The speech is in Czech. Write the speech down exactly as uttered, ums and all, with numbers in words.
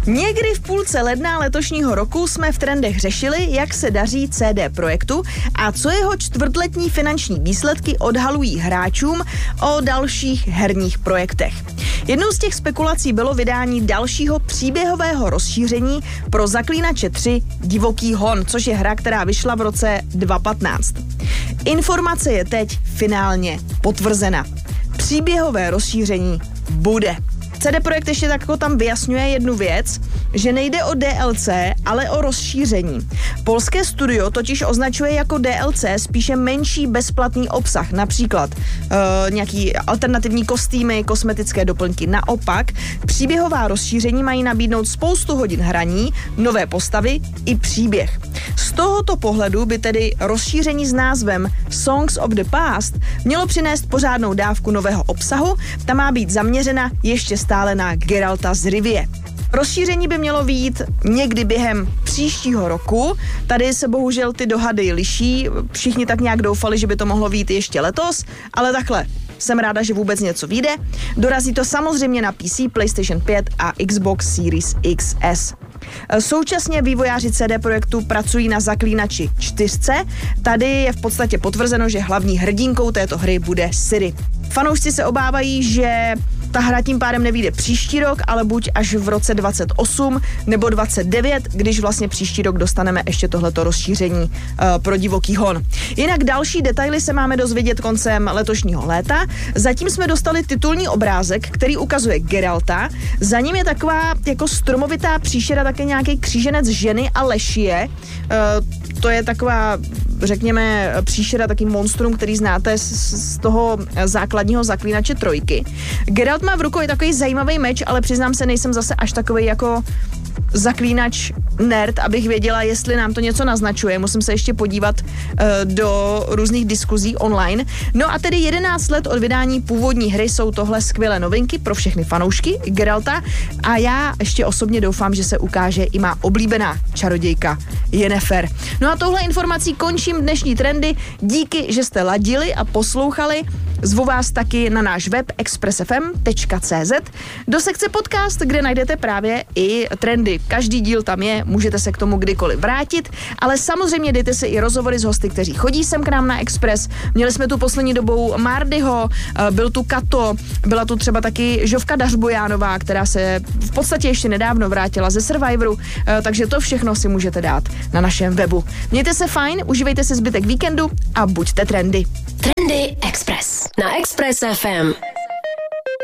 Někdy v půlce ledna letošního roku jsme v trendech řešili, jak se daří C D Projektu a co jeho čtvrtletní finanční výsledky odhalují hráčům o dalších herních projektech. Jednou z těch spekulací bylo vydání dalšího příběhového rozšíření pro Zaklínače tři Divoký hon, což je hra, která vyšla v roce dva tisíce patnáct. Informace je teď finálně potvrzena. Příběhové rozšíření bude. C D Projekt ještě tak jako tam vyjasňuje jednu věc, že nejde o D L C, ale o rozšíření. Polské studio totiž označuje jako D L C spíše menší bezplatný obsah, například uh, nějaký alternativní kostýmy, kosmetické doplňky. Naopak, příběhová rozšíření mají nabídnout spoustu hodin hraní, nové postavy i příběh. Z tohoto pohledu by tedy rozšíření s názvem Songs of the Past mělo přinést pořádnou dávku nového obsahu, ta má být zaměřena ještě stále na Geralta z Rivie. Rozšíření by mělo vyjít někdy během příštího roku. Tady se bohužel ty dohady liší. Všichni tak nějak doufali, že by to mohlo vyjít ještě letos, ale takhle. Jsem ráda, že vůbec něco vyjde. Dorazí to samozřejmě na P C, PlayStation pět a Xbox Series X S. Současně vývojáři C D Projektu pracují na Zaklínači čtyřce. Tady je v podstatě potvrzeno, že hlavní hrdinkou této hry bude Ciri. Fanoušci se obávají, že ta hra tím pádem nevyjde příští rok, ale buď až v roce dvacet osm nebo dvacet devět, když vlastně příští rok dostaneme ještě tohleto rozšíření uh, pro Divoký hon. Jinak další detaily se máme dozvědět koncem letošního léta. Zatím jsme dostali titulní obrázek, který ukazuje Geralta. Za ním je taková jako stromovitá příšera, také nějaký kříženec ženy a lešie. Uh, to je taková, řekněme, příšera, taky monstrum, který znáte z, z toho základního Zaklínače trojky. Geralt má v rukou i takový zajímavý meč, ale přiznám se, nejsem zase až takový jako zaklínač nerd, abych věděla, jestli nám to něco naznačuje. Musím se ještě podívat uh, do různých diskuzí online. No a tedy jedenáct let od vydání původní hry jsou tohle skvělé novinky pro všechny fanoušky Geralta a já ještě osobně doufám, že se ukáže i má oblíbená čarodějka Yennefer. No a touhle informací končím dnešní trendy. Díky, že jste ladili a poslouchali. Zvu vás taky na náš web express f m tečka c z do sekce podcast, kde najdete právě i trendy. Každý díl tam je, můžete se k tomu kdykoliv vrátit, ale samozřejmě dejte si i rozhovory s hosty, kteří chodí sem k nám na Express. Měli jsme tu poslední dobou Mardyho, byl tu Kato, byla tu třeba taky Žovka Dařbojánová, která se v podstatě ještě nedávno vrátila ze Survivoru, takže to všechno si můžete dát na našem webu. Mějte se fajn, užívejte si zbytek víkendu a buďte trendy. Trendy Express na Express F M.